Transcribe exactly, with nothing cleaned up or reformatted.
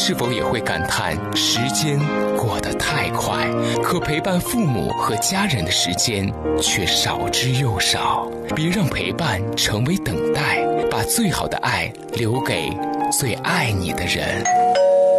是否也会感叹时间过得太快，可陪伴父母和家人的时间却少之又少？别让陪伴成为等待，把最好的爱留给最爱你的人。